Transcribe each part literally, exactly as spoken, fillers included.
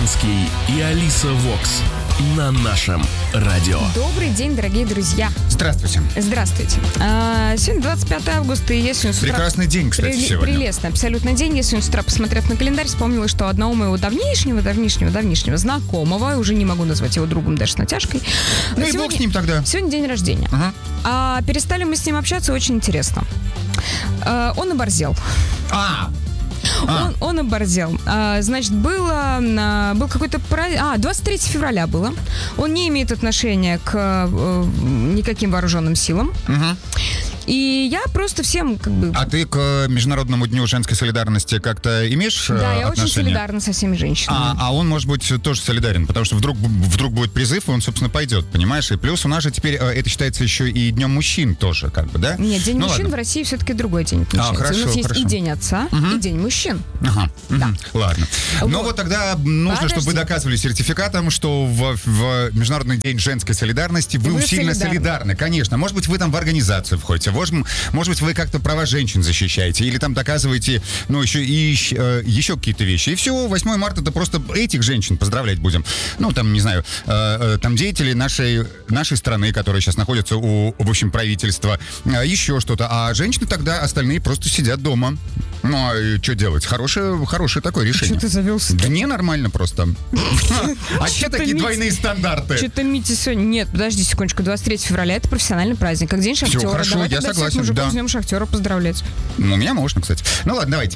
Ленский и Алиса Вокс на нашем радио. Добрый день, дорогие друзья. Здравствуйте. Здравствуйте. А, сегодня двадцать пятое августа, и я сегодня с утра... Прекрасный день, кстати, При... сегодня. Прелестный, абсолютно день. Я сегодня с утра, посмотрев на календарь, вспомнила, что одного моего давнишнего, давнишнего, давнишнего знакомого, уже не могу назвать его другом даже с натяжкой. Ну и сегодня... бог с ним тогда. Сегодня день рождения. Ага. А перестали мы с ним общаться очень интересно. А, он оборзел. А, А. Он, он оборзел. А, значит, было, а, был какой-то праздник... А, двадцать третьего февраля было. Он не имеет отношения к а, никаким вооруженным силам. угу. И я просто всем как бы... А ты к Международному дню женской солидарности как-то имеешь Да, отношение? я очень солидарна со всеми женщинами. А, а он, может быть, тоже солидарен, потому что вдруг, вдруг будет призыв, и он, собственно, пойдет, понимаешь? И плюс у нас же теперь это считается еще и Днем мужчин тоже, как бы, да? Нет, День ну, мужчин ладно. в России все-таки другой день отмечается. А, хорошо, у нас есть хорошо. и День отца, угу. и День мужчин. Ага, Да. угу. Ладно. Вот. Но вот тогда нужно, Подожди. чтобы вы доказывали сертификатом, что в, в Международный день женской солидарности вы, Вы усиленно солидарны. солидарны, конечно. Может быть, вы там в организацию входите, может, может быть, вы как-то права женщин защищаете, или там доказываете, ну, еще и э, еще какие-то вещи. И все, восьмое марта это просто этих женщин поздравлять будем. Ну, там, не знаю, э, э, там деятели нашей, нашей страны, которые сейчас находятся у, в общем, правительства, э, еще что-то. А женщины тогда остальные просто сидят дома. Ну, а что делать? Хорошее, хорошее такое решение. Что ты завелся? Да не, нормально просто. А что такие двойные стандарты? Что-то Митя сегодня... Нет, подожди секундочку. двадцать третьего февраля это профессиональный праздник, как День шахтера. хорошо, Давай я тогда согласен, всех мужиков да. с Днем шахтера поздравлять. Ну, у меня можно, кстати. Ну ладно, давайте.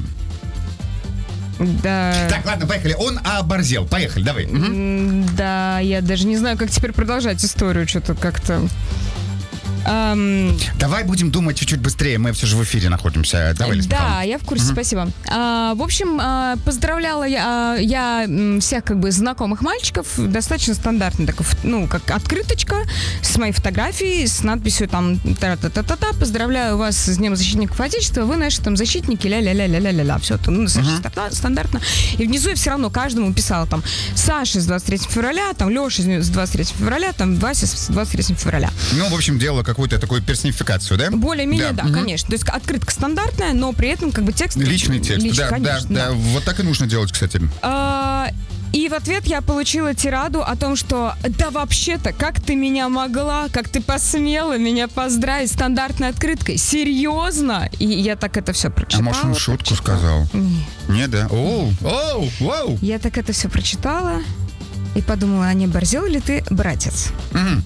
Да. Так, ладно, поехали. Он оборзел. Поехали, давай. Угу. М, Да, я даже не знаю, как теперь продолжать историю. Что-то как-то... Ам, Давай будем думать чуть-чуть быстрее. Мы все же в эфире находимся. Давай, Лиза Да, Михайловна. я в курсе, спасибо. А, в общем, а, поздравляла я, а, я м, всех как бы знакомых мальчиков, достаточно стандартно, так, ну, как открыточка с моей фотографией, с надписью там та-та-та-та-та, поздравляю вас с Днем защитников Отечества, вы наши там защитники, ля-ля-ля-ля-ля-ля, все это, ну, достаточно uh-huh. стандартно. И внизу я все равно каждому писала там Саша с двадцать третьего февраля, там Леша с двадцать третьего февраля, там Вася с двадцать третьего февраля. Ну, в общем, дело какую-то такую персонификацию, да? Более-менее, да, да угу. конечно. То есть открытка стандартная, но при этом как бы текст... Личный текст, лич, да, конечно, да, да, да. Вот так и нужно делать, кстати. А, и в ответ я получила тираду о том, что да вообще-то, как ты меня могла, как ты посмела меня поздравить стандартной открыткой? Серьезно? И я так это все прочитала. А может, он шутку прочитала. сказал? Нет. Не, да? Оу, оу, вау. Я так это все прочитала и подумала, а не борзел ли ты, братец? Угу.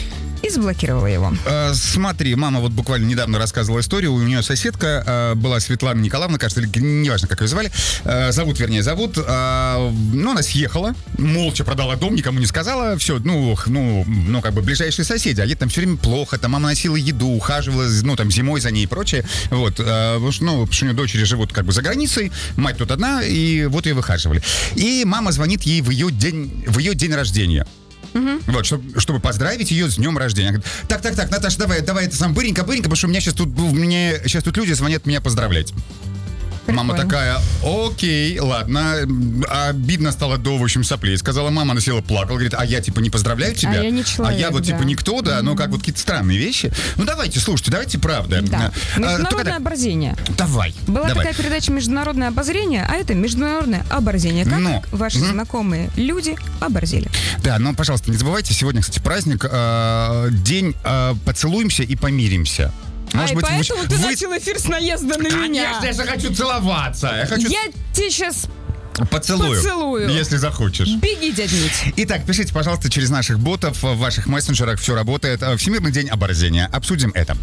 И заблокировала его. Э, смотри, мама вот буквально недавно рассказывала историю. У нее соседка э, была Светлана Николаевна, кажется, или неважно, как ее звали. Э, зовут, вернее, зовут. Э, ну, она съехала, молча продала дом, никому не сказала. Все, ну, ну, ну, как бы ближайшие соседи. А ей там все время плохо. Там мама носила еду, ухаживала, ну, там, зимой за ней и прочее. Вот. Э, ну, потому что у нее дочери живут как бы за границей. Мать тут одна, и вот ее выхаживали. И мама звонит ей в ее день, в ее день рождения. Uh-huh. Вот, чтобы, чтобы поздравить ее с днем рождения. Она говорит, так, так, так, Наташа, давай, давай, это сам быренько, быренько, потому что у меня сейчас тут, мне, сейчас тут люди звонят меня поздравлять. Прикольно. Мама такая, окей, ладно. Обидно стало до, в общем, соплей. Сказала мама, она села, плакала, говорит, а я, типа, не поздравляю тебя? А я не человек, А я вот, да. типа, никто, да, mm-hmm. ну, как вот какие-то странные вещи. Ну, давайте, слушайте, давайте правда. Да. А, Международное только... оборзение. Давай. Была давай. такая передача «Международное обозрение», а это «Международное оборзение». Как но. ваши mm-hmm. знакомые люди оборзели. Да, но, пожалуйста, не забывайте, сегодня, кстати, праздник, э, день э, «Поцелуемся и помиримся». Может а, быть, и поэтому вы... ты вы... начал эфир с наездом на Конечно, меня. я же хочу целоваться. Я, хочу... я тебе сейчас поцелую, поцелую, если захочешь. Беги, дядь Мить. Итак, пишите, пожалуйста, через наших ботов, в ваших мессенджерах все работает. Всемирный день оборзения. Обсудим это.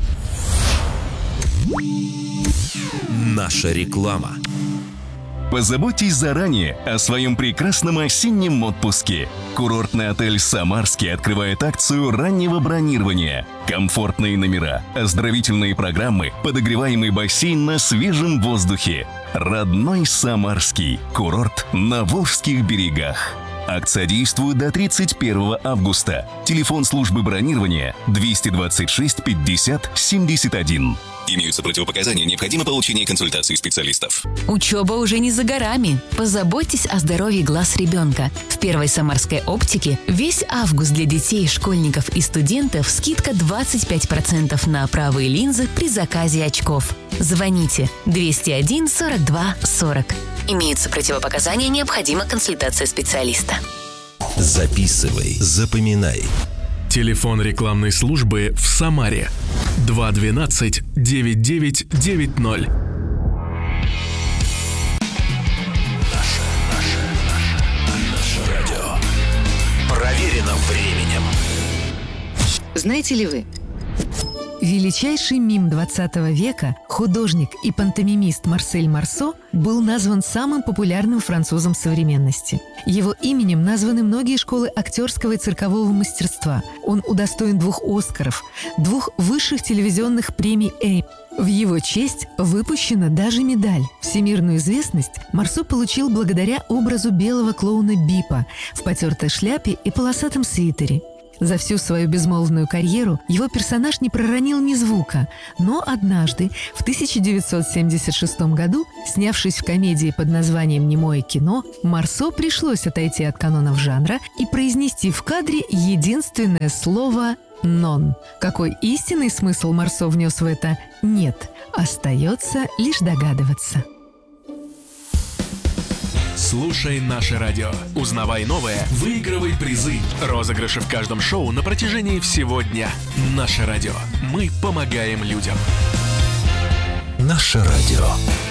Наша реклама. Позаботьтесь заранее о своем прекрасном осеннем отпуске. Курортный отель «Самарский» открывает акцию раннего бронирования. Комфортные номера, оздоровительные программы, подогреваемый бассейн на свежем воздухе. Родной Самарский. Курорт на Волжских берегах. Акция действует до тридцать первого августа. Телефон службы бронирования двести двадцать шесть пятьдесят семьдесят один. Имеются противопоказания, необходимо получение консультации специалистов. Учеба уже не за горами. Позаботьтесь о здоровье глаз ребенка. В первой самарской оптике весь август для детей, школьников и студентов скидка двадцать пять процентов на правые линзы при заказе очков. Звоните двести один сорок два сорок. Имеются противопоказания, необходима консультация специалиста. Записывай, запоминай. Телефон рекламной службы в Самаре два двенадцать девять девять девять ноль. Наше, наше, наше, наше радио. Проверено временем. Знаете ли вы? Величайший мим двадцатого века, художник и пантомимист Марсель Марсо был назван самым популярным французом современности. Его именем названы многие школы актерского и циркового мастерства. Он удостоен двух «Оскаров», двух высших телевизионных премий «Эмми». В его честь выпущена даже медаль. Всемирную известность Марсо получил благодаря образу белого клоуна Бипа в потертой шляпе и полосатом свитере. За всю свою безмолвную карьеру его персонаж не проронил ни звука, но однажды, в тысяча девятьсот семьдесят шестом году, снявшись в комедии под названием «Немое кино», Марсо пришлось отойти от канонов жанра и произнести в кадре единственное слово «нон». Какой истинный смысл Марсо внес в это «нет», остается лишь догадываться. Слушай наше радио. Узнавай новое, выигрывай призы. Розыгрыши в каждом шоу на протяжении всего дня. Наше радио. Мы помогаем людям. Наше радио.